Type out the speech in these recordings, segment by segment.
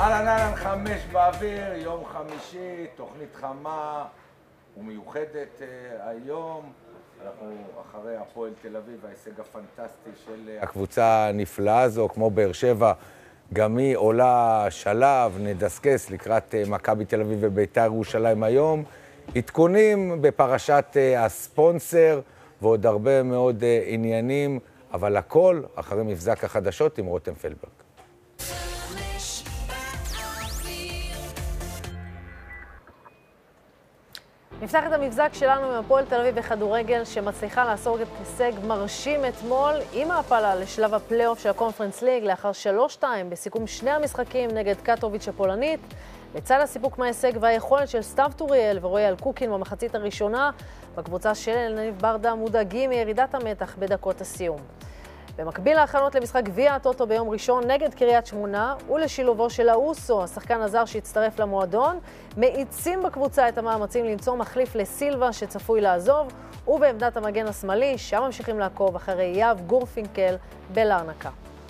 אהלן, 5 באוויר, יום חמישי, תוכנית חמה ומיוחדת היום. אנחנו אחרי הפועל תל אביב, ההישג הפנטסטי של הקבוצה הנפלאה הזו, כמו באר שבע, גם היא עולה שלב, נדסקס לקראת מכבי תל אביב ובית"ר ירושלים היום. עדכונים בפרשת הספונסר ועוד הרבה מאוד עניינים, אבל הכל אחרי מבזק החדשות עם רותם פלברג. נפתח את המבזק שלנו עם הפועל תל אביב בכדורגל שמצליחה לעשות הישג מרשים אתמול עם ההעפלה לשלב הפלייאוף של הקונפרנס ליג לאחר 3-2 בסיכום שני המשחקים נגד קטוביץ' הפולנית. לצד הסיפוק מההישג והיכולת של סתיו טוריאל ורועי אלקוקין במחצית הראשונה, בקבוצה של אלניב ברדה מודאגים מירידת המתח בדקות הסיום. במקביל להכנות למשחק גביע הטוטו ביום ראשון נגד קריית שמונה ולשילובו של האוסו, השחקן הזר שהצטרף למועדון, מאיצים בקבוצה את המאמצים למצוא מחליף לסילבה שצפוי לעזוב, ובעמדת המגן השמאלי שם ממשיכים לעקוב אחרי יאב גורפינקל בלרנקה.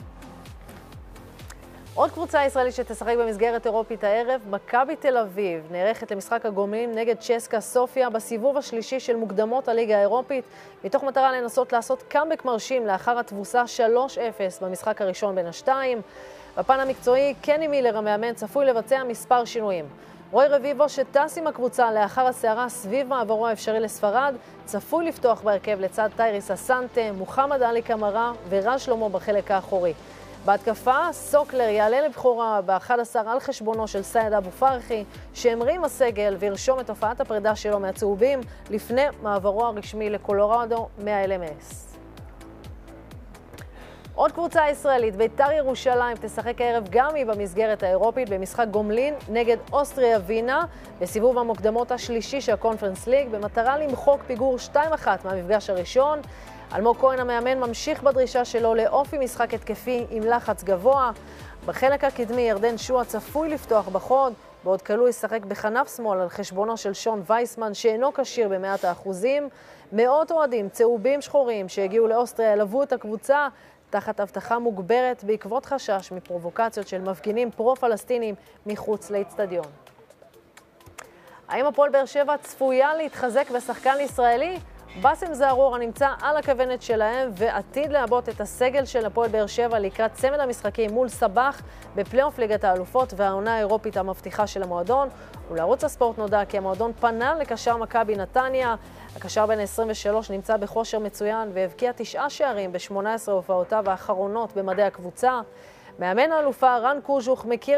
עוד קבוצה ישראלית שתשחק במסגרת אירופית הערב, מכבי תל אביב, נערכת למשחק הגומלין נגד צ'סקה סופיה בסיבוב השלישי של מוקדמות הליגה האירופית, מתוך מטרה לנסות לעשות קאמבק מרשים לאחר התבוסה 3-0 במשחק הראשון בין השתיים. בפן המקצועי, קני מילר המאמן צפוי לבצע מספר שינויים. רוי רביבו שטס עם הקבוצה לאחר הסערה סביב מעברו האפשרי לספרד, צפוי לפתוח בהרכב לצד טייריס אסנטה, מוחמד עלי קמרה ורז שלמה בחלק האחורי. בהתקפה, סוקלר יעלה לבחורה ב-11 על חשבונו של סייד אבו פרחי, שהמרים הסגל וירשום את הופעת הפרידה שלו מהצהובים לפני מעברו הרשמי לקולורדו מה-LMS. עוד קבוצה ישראלית, בית"ר ירושלים, תשחק הערב גם היא במסגרת האירופית במשחק גומלין נגד אוסטריה וינה בסיבוב המוקדמות השלישי של הקונפרנס ליג, במטרה למחוק פיגור 2-1 מהמפגש הראשון. אלמוג כהן המאמן ממשיך בדרישה שלו לאופי משחק התקפי עם לחץ גבוה. בחלק הקדמי ירדן שועה צפוי לפתוח בחוד, בעוד כלוא ישחק בכנף שמאל על חשבונו של שון וייסמן שאינו כשיר ב100%. מאות אוהדים צהובים שחורים שהגיעו לאוסטריה ילוו את הקבוצה תחת הבטחה מוגברת בעקבות חשש מפרובוקציות של מפגינים פרו-פלסטינים מחוץ לאצטדיון. האם הפועל באר שבע צפויה להתחזק בשחקן ישראלי? בסם זערור הנמצא על הכוונת שלהם ועתיד לעבות את הסגל של הפועל באר שבע לקראת צמד המשחקים מול סבח בפלייאוף ליגת האלופות והעונה האירופית המבטיחה של המועדון. ולערוץ הספורט נודע כי המועדון פנה לקשר מכבי נתניה. הקשר בן 23 נמצא בכושר מצוין והבקיע 9 שערים ב-18 הופעותיו האחרונות במדי הקבוצה. מאמן האלופה רן קוז'וך מכיר